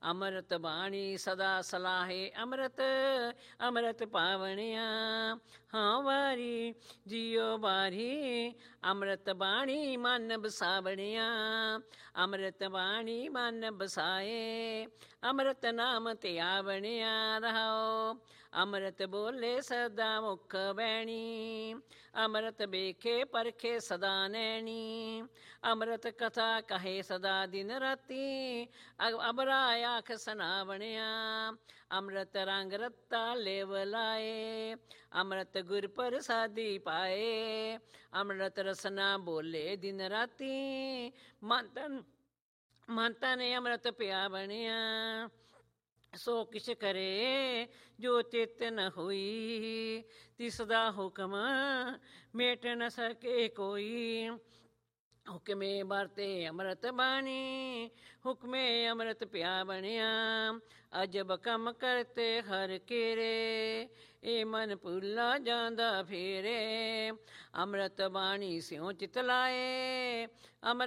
ਅੰਮ੍ਰਿਤ ਬਾਣੀ ਸਦਾ ਸਲਾਹੇ ਅੰਮ੍ਰਿਤ ਅੰਮ੍ਰਿਤ ਪਾਵਣਿਆ। ਹਾਂ ਵਾਰੀ ਜੀਓ ਵਾਰੀ ਅੰਮ੍ਰਿਤ ਬਾਣੀ ਮਨ ਬਸਾਵਣਿਆ। ਅੰਮ੍ਰਿਤ ਬਾਣੀ ਮਨ ਬਸਾਏ ਅੰਮ੍ਰਿਤ ਨਾਮ ਤੇ ਆਵਣਿਆ ਰਹਾਓ। ਅੰਮ੍ਰਿਤ ਬੋਲੇ ਸਦਾ ਮੁਖ ਬੈਣੀ ਅੰਮ੍ਰਿਤ ਵੇਖੇ ਪਰਖੇ ਸਦਾ ਨੈਣੀ। ਅੰਮ੍ਰਿਤ ਕਥਾ ਕਹੇ ਸਦਾ ਦਿਨ ਰਾਤੀ ਅਬਰਾ ਆਖ ਸੁਨਾਵਣਿਆ। ਅੰਮ੍ਰਿਤ ਰੰਗ ਰਤਾ ਲੇਵ ਲਾਏ ਅੰਮ੍ਰਿਤ ਗੁਰ ਪ੍ਰਸਾਦੀ ਪਾਏ। ਅੰਮ੍ਰਿਤ ਰਸਨਾ ਬੋਲੇ ਦਿਨ ਰਾਤੀ ਮਨ ਤਨ ਅੰਮ੍ਰਿਤ ਪਿਆ ਬਣਿਆ। ਸੋ ਕਿਛ ਕਰੇ ਜੋ ਚਿਤ ਨ ਹੋਈ ਤਿਸ ਦਾ ਹੁਕਮ ਮੇਟ ਨ ਸਕੇ ਕੋਈ। ਹੁਕਮੇ ਵਰਤੇ ਅੰਮ੍ਰਿਤ ਬਾਣੀ ਹੁਕਮੇ ਅੰਮ੍ਰਿਤ ਪਿਆ ਬਣਿਆ। ਅਜਬ ਕੰਮ ਕਰਤੇ ਹਰ ਕੇਰੇ ਇਹ ਮਨ ਭੁੱਲਾ ਜਾਂਦਾ ਫੇਰੇ। ਅੰਮ੍ਰਿਤ ਬਾਣੀ ਸਿਉ ਚਿਤ ਲਾਏ ਅੰਮ੍ਰਿਤ